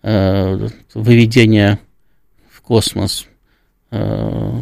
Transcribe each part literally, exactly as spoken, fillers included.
э, выведения в космос э,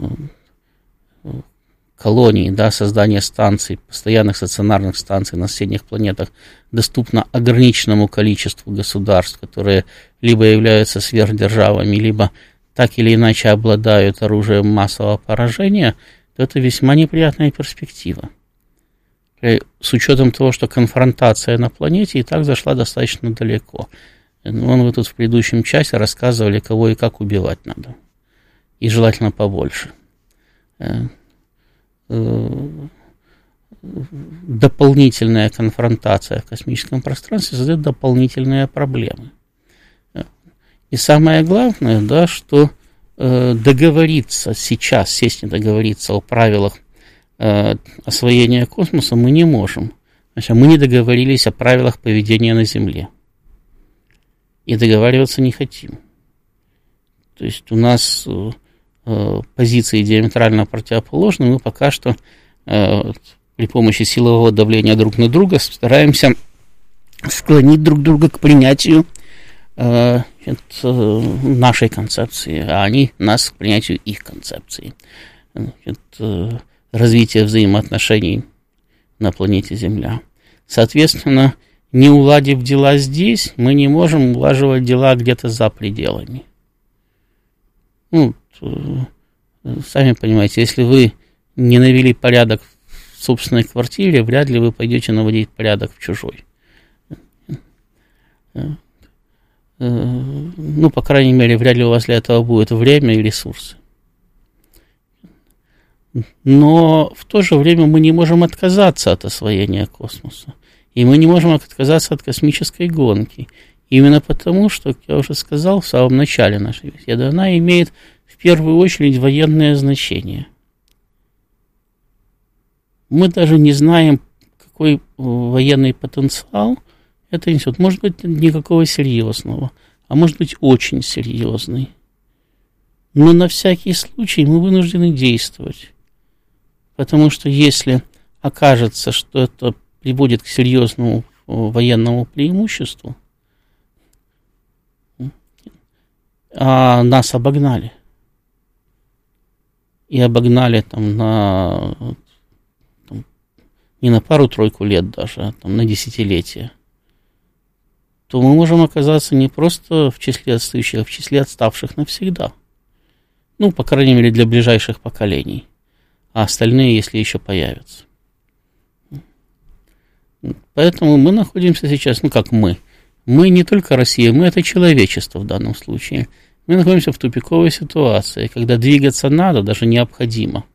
колоний, да, создание станций, постоянных стационарных станций на соседних планетах доступно ограниченному количеству государств, которые либо являются сверхдержавами, либо так или иначе обладают оружием массового поражения, то это весьма неприятная перспектива. С учетом того, что конфронтация на планете и так зашла достаточно далеко. Вон вы тут в предыдущем часе рассказывали, кого и как убивать надо. И желательно побольше. Дополнительная конфронтация в космическом пространстве создает дополнительные проблемы. И самое главное, да, что э, договориться сейчас, сесть и договориться о правилах э, освоения космоса мы не можем. Значит, мы не договорились о правилах поведения на Земле. И договариваться не хотим. То есть у нас э, позиции диаметрально противоположны, мы пока что э, при помощи силового давления друг на друга стараемся склонить друг друга к принятию нашей концепции, а они нас к принятию их концепции. Это развитие взаимоотношений на планете Земля. Соответственно, не уладив дела здесь, мы не можем улаживать дела где-то за пределами. Ну, сами понимаете, если вы не навели порядок в собственной квартире, вряд ли вы пойдете наводить порядок в чужой. Ну, по крайней мере, вряд ли у вас для этого будет время и ресурсы. Но в то же время мы не можем отказаться от освоения космоса. И мы не можем отказаться от космической гонки. Именно потому, что, как я уже сказал в самом начале нашей беседы, она имеет в первую очередь военное значение. Мы даже не знаем, какой военный потенциал это несет. Может быть, никакого серьезного, а может быть, очень серьезный. Но на всякий случай мы вынуждены действовать. Потому что если окажется, что это приводит к серьезному военному преимуществу, а нас обогнали. И обогнали там на там, не на пару-тройку лет даже, а там на десятилетия, то мы можем оказаться не просто в числе отстающих, а в числе отставших навсегда. Ну, по крайней мере, для ближайших поколений. А остальные, если еще появятся. Поэтому мы находимся сейчас, ну как мы, мы не только Россия, мы это человечество в данном случае. Мы находимся в тупиковой ситуации, когда двигаться надо, даже необходимо.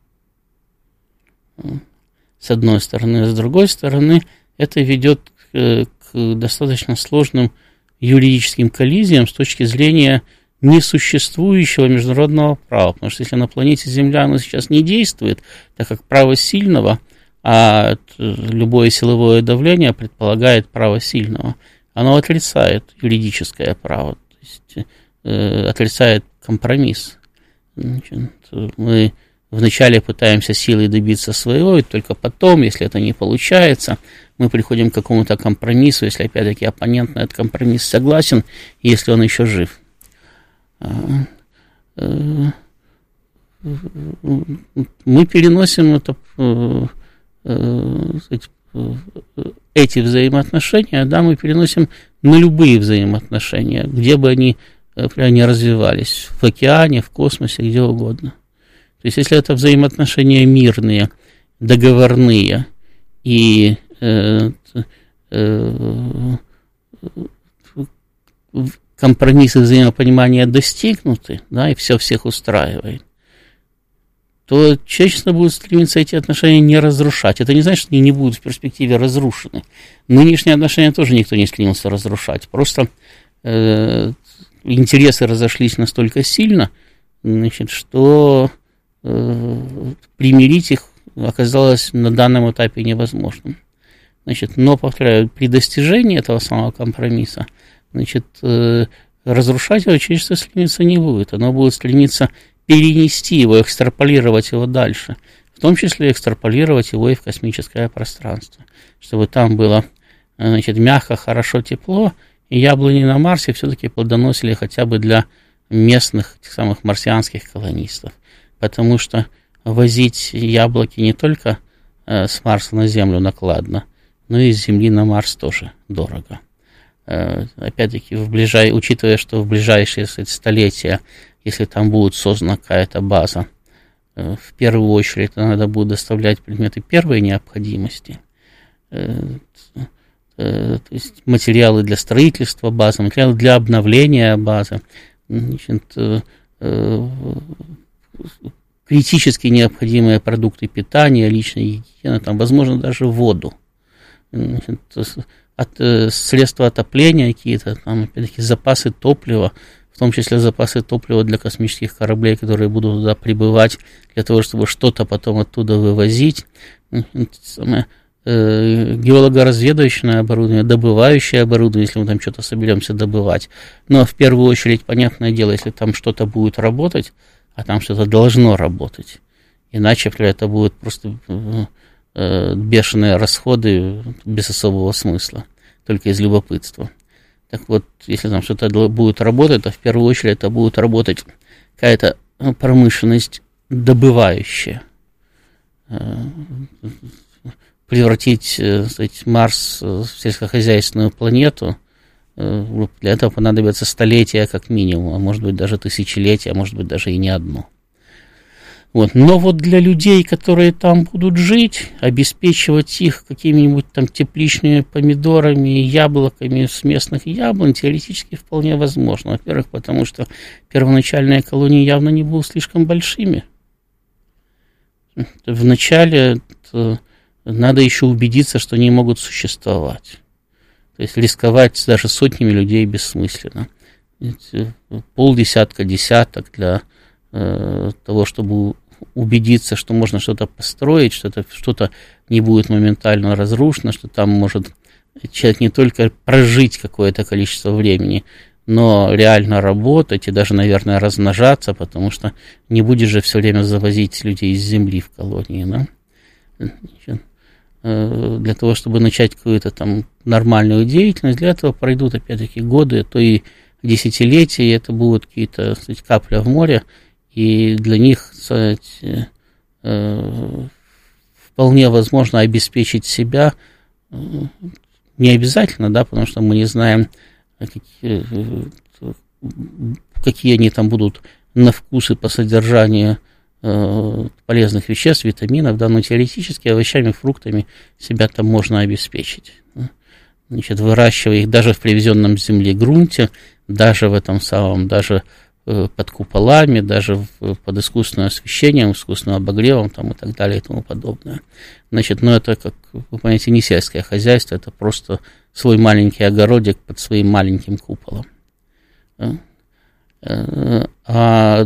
С одной стороны. С другой стороны, это ведет к, к достаточно сложным юридическим коллизиям с точки зрения несуществующего международного права. Потому что если на планете Земля оно сейчас не действует, так как право сильного, а любое силовое давление предполагает право сильного, оно отрицает юридическое право, то есть э, отрицает компромисс. Значит, мы вначале пытаемся силой добиться своего, и только потом, если это не получается, мы приходим к какому-то компромиссу, если опять-таки оппонент на этот компромисс согласен, если он еще жив. Мы переносим это, эти взаимоотношения, да, мы переносим на любые взаимоотношения, где бы они не развивались, в океане, в космосе, где угодно. То есть, если это взаимоотношения мирные, договорные и э, э, компромиссы взаимопонимания достигнуты, да, и все всех устраивает, то человечество будет стремиться эти отношения не разрушать. Это не значит, что они не будут в перспективе разрушены. Нынешние отношения тоже никто не стремился разрушать. Просто э, интересы разошлись настолько сильно, значит, что э, примирить их оказалось на данном этапе невозможным. Значит, но, повторяю, при достижении этого самого компромисса, значит, э, разрушать его человечество стремиться не будет. Оно будет стремиться перенести его, экстраполировать его дальше, в том числе экстраполировать его и в космическое пространство, чтобы там было, значит, мягко, хорошо, тепло, и яблони на Марсе все-таки плодоносили хотя бы для местных, тех самых марсианских колонистов. Потому что возить яблоки не только э, с Марса на Землю накладно, но и с Земли на Марс тоже дорого. Э, опять-таки, в ближай... учитывая, что в ближайшие сказать, столетия, если там будет создана какая-то база, э, в первую очередь надо будет доставлять предметы первой необходимости, э, э, то есть материалы для строительства базы, материалы для обновления базы, значит, э, э, критически необходимые продукты питания, личной гигиены, там, возможно, даже воду. Значит, от, э, средства отопления какие-то, там, опять-таки, запасы топлива, в том числе запасы топлива для космических кораблей, которые будут туда прибывать, для того, чтобы что-то потом оттуда вывозить. Самое, э, геологоразведывающее оборудование, добывающее оборудование, если мы там что-то соберемся добывать. Но в первую очередь, понятное дело, если там что-то будет работать, а там что-то должно работать. Иначе это будут просто э, бешеные расходы без особого смысла, только из любопытства. Так вот, если там что-то будет работать, то в первую очередь это будет работать какая-то промышленность добывающая. Э, превратить э, сказать, Марс в сельскохозяйственную планету, для этого понадобится столетия как минимум, а может быть даже тысячелетия, а может быть даже и не одно. Вот. Но вот для людей, которые там будут жить, обеспечивать их какими-нибудь там тепличными помидорами, яблоками с местных яблонь теоретически вполне возможно. Во-первых, потому что первоначальные колонии явно не будут слишком большими. Вначале надо еще убедиться, что они могут существовать. То есть рисковать даже сотнями людей бессмысленно. Полдесятка, десяток для э, того, чтобы убедиться, что можно что-то построить, что это что-то не будет моментально разрушено, что там может человек не только прожить какое-то количество времени, но реально работать и даже, наверное, размножаться, потому что не будешь же все время завозить людей из Земли в колонии, да? Для того, чтобы начать какую-то там нормальную деятельность, для этого пройдут, опять-таки, годы, то и десятилетия, и это будут какие-то, кстати, капля в море, и для них, кстати, вполне возможно обеспечить себя, не обязательно, да, потому что мы не знаем, какие, какие они там будут на вкус и по содержанию полезных веществ, витаминов, да, но теоретически овощами, фруктами себя там можно обеспечить. Значит, выращивая их даже в привезенном с земли грунте, даже в этом самом, даже под куполами, даже в, под искусственным освещением, искусственным обогревом там, и так далее и тому подобное. Значит, ну это, как вы понимаете, не сельское хозяйство, это просто свой маленький огородик под своим маленьким куполом. А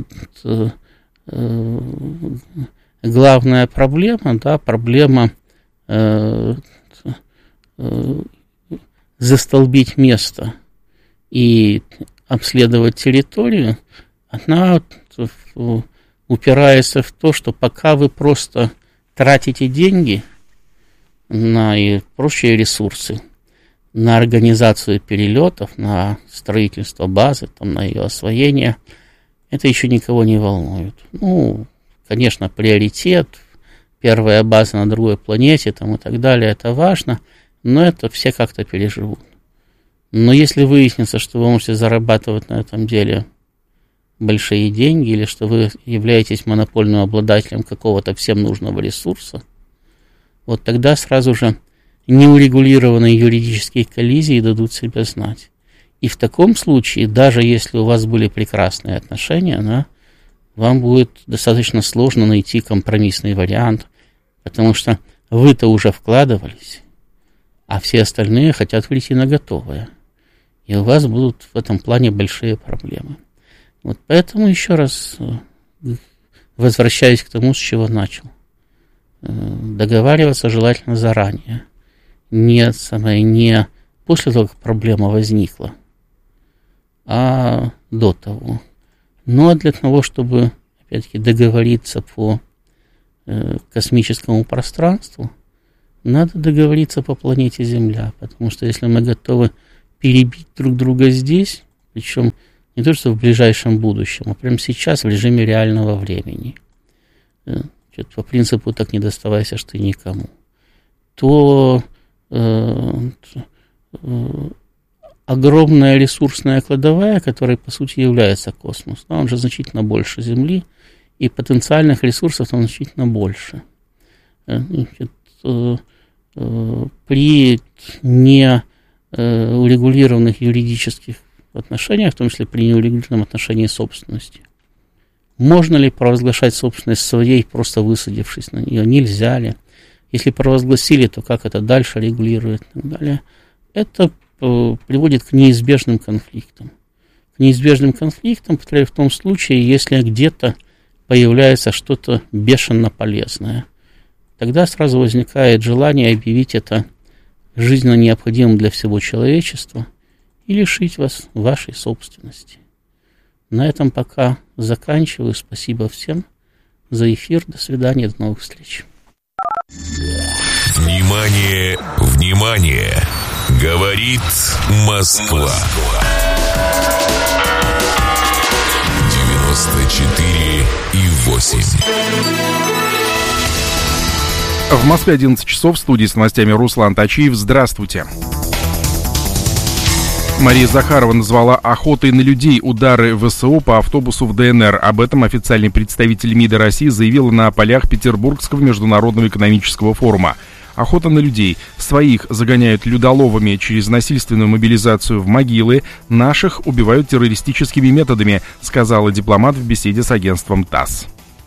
главная проблема, да, проблема э, э, застолбить место и обследовать территорию, она упирается в то, что пока вы просто тратите деньги на и прочие ресурсы, на организацию перелетов, на строительство базы, там, на ее освоение, это еще никого не волнует. Ну, конечно, приоритет, первая база на другой планете там, и так далее, это важно, но это все как-то переживут. Но если выяснится, что вы можете зарабатывать на этом деле большие деньги, или что вы являетесь монопольным обладателем какого-то всем нужного ресурса, вот тогда сразу же неурегулированные юридические коллизии дадут себя знать. И в таком случае, даже если у вас были прекрасные отношения, да, вам будет достаточно сложно найти компромиссный вариант, потому что вы-то уже вкладывались, а все остальные хотят прийти на готовое. И у вас будут в этом плане большие проблемы. Вот поэтому еще раз возвращаюсь к тому, с чего начал. Договариваться желательно заранее. Не, самое, не после того, как проблема возникла, а до того. Но для того, чтобы, опять-таки, договориться по э, космическому пространству, надо договориться по планете Земля, потому что если мы готовы перебить друг друга здесь, причем не то, что в ближайшем будущем, а прямо сейчас в режиме реального времени, по принципу «так не доставайся ж ты никому», то э, э, огромная ресурсная кладовая, которой, по сути, является космос, да, он же значительно больше Земли, и потенциальных ресурсов там значительно больше. Значит, э, э, при неурегулированных юридических отношениях, в том числе при неурегулированном отношении собственности, можно ли провозглашать собственность своей, просто высадившись на нее? Нельзя ли? Если провозгласили, то как это дальше регулирует и так далее? Это э, приводит к неизбежным конфликтам. К неизбежным конфликтам, повторяю, в том случае, если где-то появляется что-то бешено полезное. Тогда сразу возникает желание объявить это жизненно необходимым для всего человечества и лишить вас вашей собственности. На этом пока заканчиваю. Спасибо всем за эфир. До свидания, до новых встреч. Внимание, внимание! Говорит Москва. девяносто четыре и восемь. В Москве одиннадцать часов, в студии с новостями Руслан Тачиев. Здравствуйте. Мария Захарова назвала охотой на людей удары ВСУ по автобусу в ДНР. Об этом официальный представитель МИДа России заявила на полях Петербургского международного экономического форума. Охота на людей. Своих загоняют людоловами через насильственную мобилизацию в могилы, наших убивают террористическими методами, сказала дипломат в беседе с агентством ТАСС.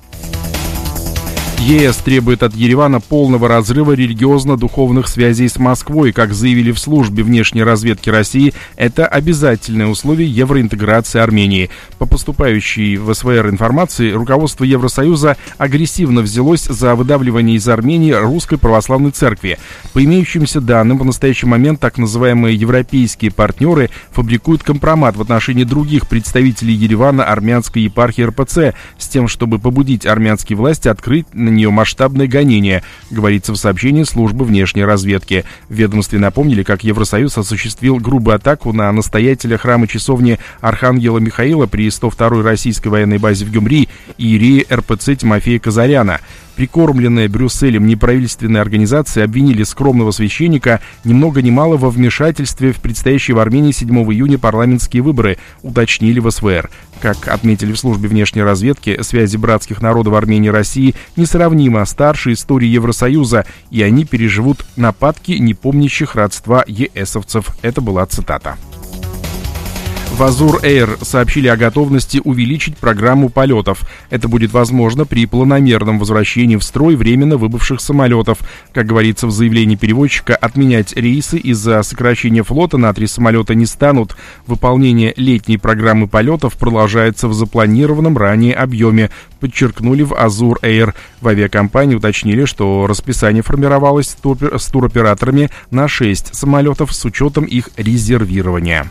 ЕС требует от Еревана полного разрыва религиозно-духовных связей с Москвой. Как заявили в службе внешней разведки России, это обязательное условие евроинтеграции Армении. По поступающей в СВР информации, руководство Евросоюза агрессивно взялось за выдавливание из Армении Русской Православной Церкви. По имеющимся данным, в настоящий момент так называемые европейские партнеры фабрикуют компромат в отношении других представителей Еревана армянской епархии эр пэ цэ с тем, чтобы побудить армянские власти открыть на нее масштабное гонение, говорится в сообщении службы внешней разведки. В ведомстве напомнили, как Евросоюз осуществил грубую атаку на настоятеля храма-часовни Архангела Михаила при сто второй российской военной базе в Гюмри иерея эр пэ цэ Тимофея Казаряна. Прикормленные Брюсселем неправительственные организации обвинили скромного священника ни много ни мало во вмешательстве в предстоящие в Армении седьмого июня парламентские выборы, уточнили в СВР. Как отметили в службе внешней разведки, связи братских народов Армении и России несравнимо старше истории Евросоюза, и они переживут нападки непомнящих родства ЕСовцев. Это была цитата. В Azur Air сообщили о готовности увеличить программу полетов. Это будет возможно при планомерном возвращении в строй временно выбывших самолетов. Как говорится в заявлении перевозчика, отменять рейсы из-за сокращения флота на три самолета не станут. Выполнение летней программы полетов продолжается в запланированном ранее объеме, подчеркнули в Azur Air. В авиакомпании уточнили, что расписание формировалось с туроператорами на шесть самолетов с учетом их резервирования.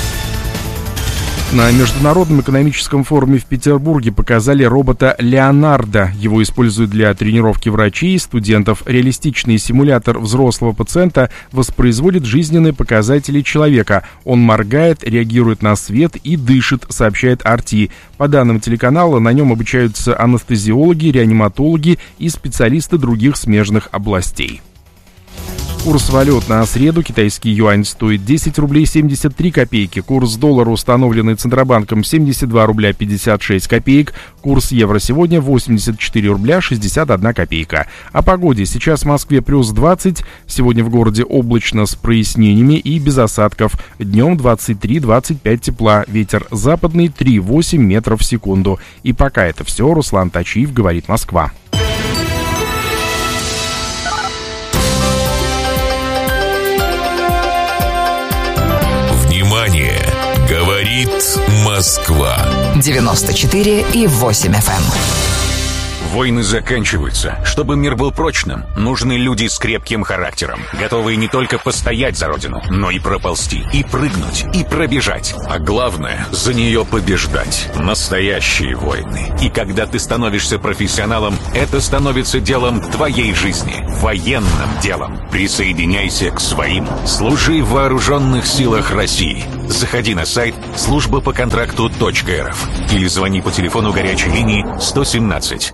На Международном экономическом форуме в Петербурге показали робота Леонардо. Его используют для тренировки врачей и студентов. Реалистичный симулятор взрослого пациента воспроизводит жизненные показатели человека. Он моргает, реагирует на свет и дышит, сообщает ар ти. По данным телеканала, на нем обучаются анестезиологи, реаниматологи и специалисты других смежных областей. Курс валют на среду. Китайский юань стоит десять рублей семьдесят три копейки. Курс доллара, установленный Центробанком, семьдесят два рубля пятьдесят шесть копеек. Курс евро сегодня восемьдесят четыре рубля шестьдесят одна копейка. О погоде. Сейчас в Москве плюс двадцать. Сегодня в городе облачно с прояснениями и без осадков. Днем двадцать три - двадцать пять тепла. Ветер западный три - восемь метров в секунду. И пока это все. Руслан Тачиев, говорит Москва. Говорит Москва. девяносто четыре и восемь эф эм. Войны заканчиваются. Чтобы мир был прочным, нужны люди с крепким характером, готовые не только постоять за родину, но и проползти, и прыгнуть, и пробежать. А главное, за нее побеждать. Настоящие войны. И когда ты становишься профессионалом, это становится делом твоей жизни. Военным делом. Присоединяйся к своим. Служи в вооруженных силах России. Заходи на сайт служба по контракту точка эр эф или звони по телефону горячей линии сто семнадцать.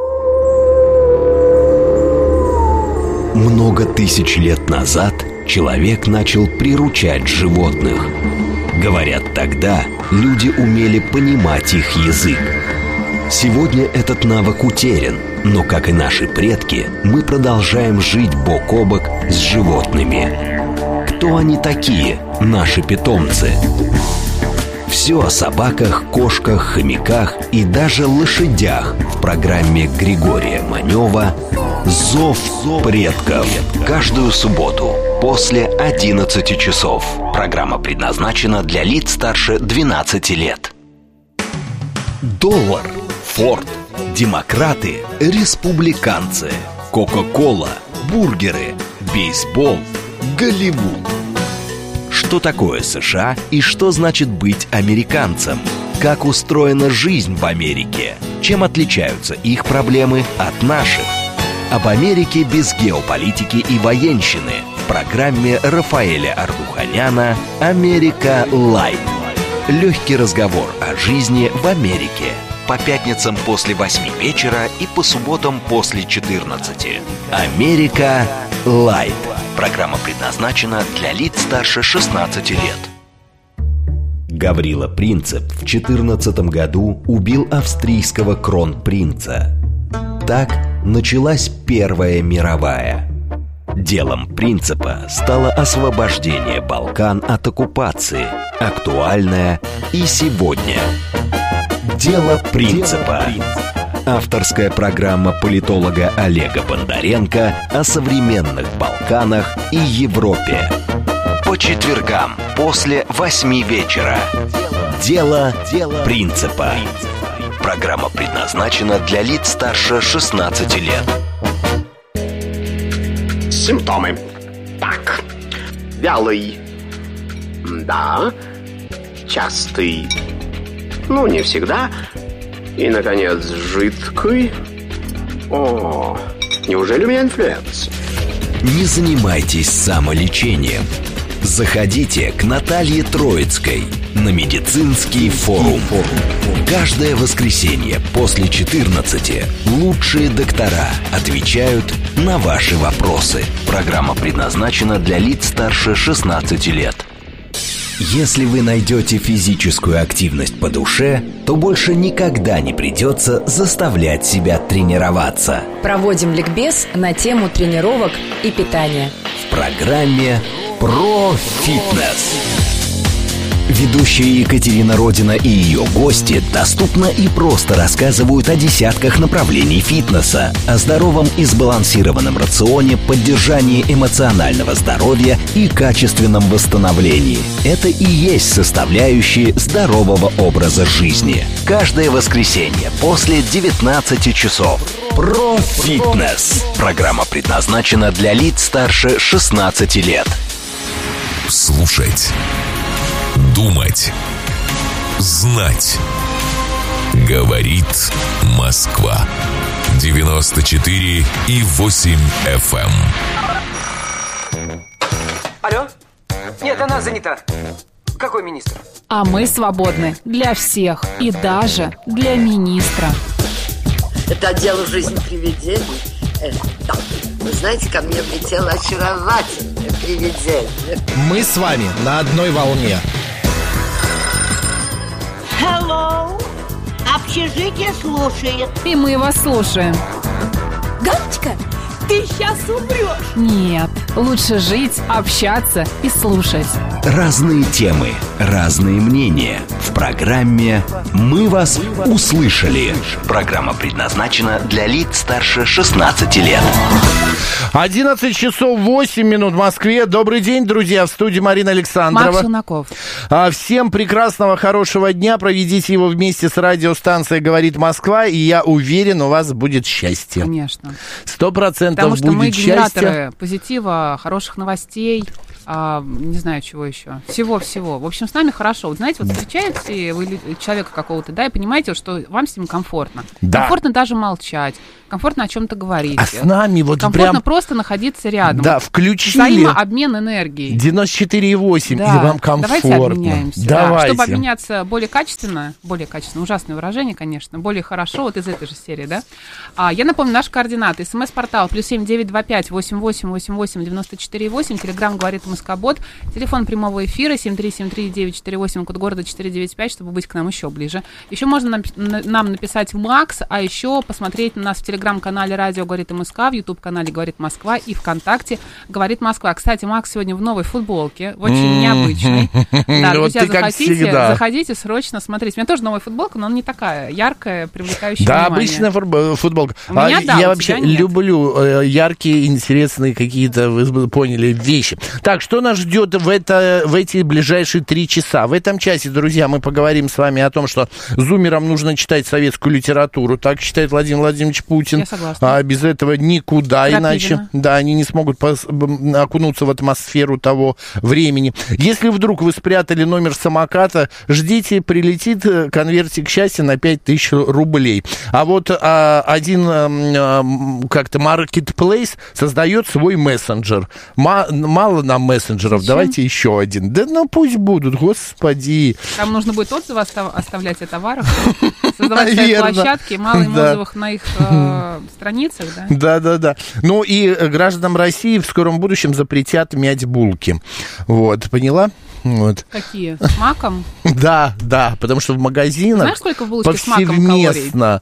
Много тысяч лет назад человек начал приручать животных. Говорят, тогда люди умели понимать их язык. Сегодня этот навык утерян, но, как и наши предки, мы продолжаем жить бок о бок с животными. Кто они такие, наши питомцы? Все о собаках, кошках, хомяках и даже лошадях в программе Григория Манева «Зов предков». Каждую субботу после одиннадцати часов. Программа предназначена для лиц старше двенадцати лет. Доллар, Форд, демократы, республиканцы, Кока-кола, бургеры, бейсбол, Голливуд. Что такое США и что значит быть американцем? Как устроена жизнь в Америке? Чем отличаются их проблемы от наших? Об Америке без геополитики и военщины в программе Рафаэля Ардуханяна «Америка Лайт». Легкий разговор о жизни в Америке. По пятницам после восьми вечера и по субботам после четырнадцати. «Америка Лайт». Программа предназначена для лиц старше шестнадцати лет. Гаврила Принцип в четырнадцатом году убил австрийского кронпринца. Так началась Первая мировая. Делом Принципа стало освобождение Балкан от оккупации, актуальное и сегодня. Дело Принципа. Авторская программа политолога Олега Бондаренко о современных Балканах и Европе. По четвергам после восьми вечера. Дело Принципа. Программа предназначена для лиц старше шестнадцати лет. Симптомы. Так. Вялый. Да. Частый. Ну, не всегда. И, наконец, жидкий. О, неужели у меня инфлюенс? Не занимайтесь самолечением. Заходите к Наталье Троицкой на медицинский форум. Каждое воскресенье после четырнадцати лучшие доктора отвечают на ваши вопросы. Программа предназначена для лиц старше шестнадцати лет. Если вы найдете физическую активность по душе, то больше никогда не придется заставлять себя тренироваться. Проводим ликбез на тему тренировок и питания в программе «Про фитнес». Ведущая Екатерина Родина и ее гости доступно и просто рассказывают о десятках направлений фитнеса, о здоровом и сбалансированном рационе, поддержании эмоционального здоровья и качественном восстановлении. Это и есть составляющие здорового образа жизни. Каждое воскресенье после девятнадцати часов. Про фитнес. Программа предназначена для лиц старше шестнадцати лет. Слушать. Думать. Знать. Говорит Москва. девяносто четыре и восемь эф эм. Алло? Нет, она занята. Какой министр? А мы свободны для всех и даже для министра. Это отдел жизни привидений. Э, да. Вы знаете, ко мне влетело очаровательное привидение. Мы с вами на одной волне. Hello. Общежитие слушает. И мы вас слушаем. Галочка, ты сейчас умрешь. Нет, лучше жить, общаться и слушать. Разные темы, разные мнения. В программе «Мы вас услышали». Программа предназначена для лиц старше шестнадцати лет. одиннадцать часов восемь минут в Москве. Добрый день, друзья. В студии Марина Александрова. Макс Челноков. Всем прекрасного, хорошего дня. Проведите его вместе с радиостанцией «Говорит Москва». И я уверен, у вас будет счастье. Конечно. Сто процентов будет счастье. Потому что мы генераторы позитива, хороших новостей. А, не знаю, чего еще. Всего-всего. В общем, с нами хорошо. Вот знаете, вот встречаете вы человека какого-то, да, и понимаете, что вам с ним комфортно. Да. Комфортно даже молчать. Комфортно о чем-то говорить. А с нами вот комфортно прям... просто находиться рядом. Да, вот включили... взаимообмен энергией. девяносто четыре и восемь, да. И вам комфортно. Давайте обменяемся. Давайте. Да. Чтобы обменяться более качественно, более качественно, ужасное выражение, конечно, более хорошо, вот из этой же серии, да. А, я напомню, наши координаты. СМС-портал плюс семь девять два пять восемь восемь восемь восемь девяносто четыре восемь. Телеграм «Говорит Москобот». Телефон прямого эфира семь три семь три девять четыре восемь, код города четыре девять пять, чтобы быть к нам еще ближе. Еще можно нам, нам написать в Макс, а еще посмотреть нас в телеграм-канале «Радио Говорит МСК», в ютуб-канале «Говорит Москва» и ВКонтакте «Говорит Москва». Кстати, Макс сегодня в новой футболке, очень необычной. Да, друзья, захотите, заходите, срочно смотрите. У меня тоже новая футболка, но она не такая яркая, привлекающая да, внимание. обычная футболка. У меня, да, я у вообще тебя нет. люблю яркие, интересные какие-то, вы поняли, вещи. Так, что нас ждет в, это, в эти ближайшие три часа? В этом часе, друзья, мы поговорим с вами о том, что зумерам нужно читать советскую литературу. Так считает Владимир Владимирович Путин. Я согласна. А без этого никуда, Крапивина. Иначе да, они не смогут пос- окунуться в атмосферу того времени. Если вдруг вы спрятали номер самоката, ждите, прилетит конвертик счастья на пять тысяч рублей. А вот а, один а, как-то маркетплейс создает свой мессенджер. Ма- мало нам мессенджеров, зачем? Давайте еще один. Да ну пусть будут, господи. Там нужно будет отзывы остав- оставлять о товарах, создавать свои площадки, мало им да. отзывов на их э, страницах, да? Да, да, да. Ну и гражданам России в скором будущем запретят мять булки. Вот, поняла? Вот. Какие? С маком? Да, да, потому что в магазинах знаешь, сколько в булочке с маком повсеместно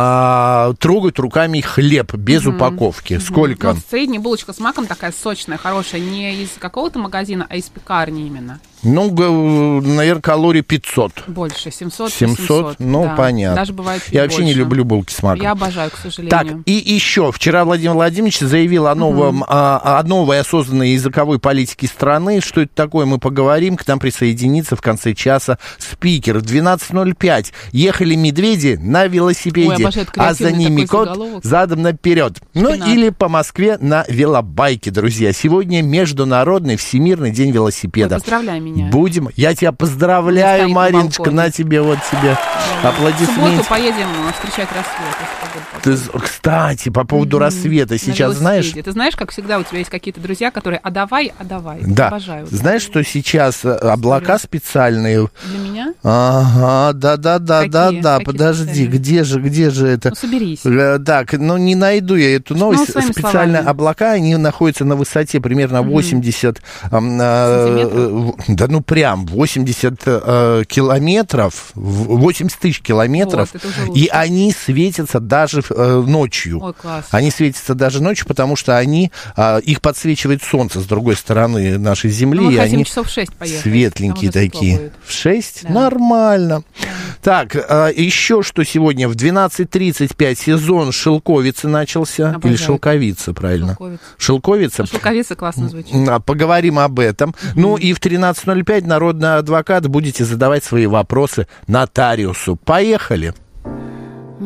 а, трогают руками хлеб без mm-hmm. упаковки. Mm-hmm. Сколько? Ну, средняя булочка с маком такая сочная, хорошая, не из какого-то магазина, а из пекарни именно. Ну, наверное, калорий пятьсот. Больше, семьсот. семьсот? Ну, да. Понятно. Даже бывает чуть Я вообще больше. не люблю булки с маком. Я обожаю, к сожалению. Так, и еще. Вчера Владимир Владимирович заявил о, новом, угу. о, о новой осознанной языковой политике страны. Что это такое, мы поговорим. К нам присоединится в конце часа спикер. В двенадцать ноль пять ехали медведи на велосипеде, Ой, а за ними кот заголовок. Задом наперед. Ну, или по Москве на велобайке, друзья. Сегодня Международный Всемирный день велосипеда. Ой, поздравляю меня. Будем. Я тебя поздравляю, Мариночка, на тебе, вот тебе да. аплодисменты. В субботу поедем встречать рассвет. Ты, кстати, по поводу mm-hmm. рассвета сейчас знаешь... Ты знаешь, как всегда, у тебя есть какие-то друзья, которые «а давай, а давай». Да. Обожаю. Знаешь, что сейчас облака специальные... Для меня? Ага, да-да-да, да-да, подожди, специальные? где же, где же это? Ну, соберись. Так, ну, не найду я эту новость. Ну, специальные словами. Облака, они находятся на высоте примерно восемьдесят... Сантиметров? Да ну, прям восемьдесят э, километров, восемьдесят тысяч километров, вот, и они светятся даже э, ночью. Ой, класс. Они светятся даже ночью, потому что они, э, их подсвечивает солнце с другой стороны нашей Земли, ну, и они часов в шесть поехать, светленькие такие. В шесть? Да. Нормально. Да. Так, э, еще что сегодня в двенадцать тридцать пять сезон шелковицы начался. Обожаю. Или шелковица, правильно? Шелковица. Шелковица. А шелковица классно звучит. Поговорим об этом. Mm-hmm. Ну и в тринадцать ноль пять народный адвокат будете задавать свои вопросы нотариусу. Поехали!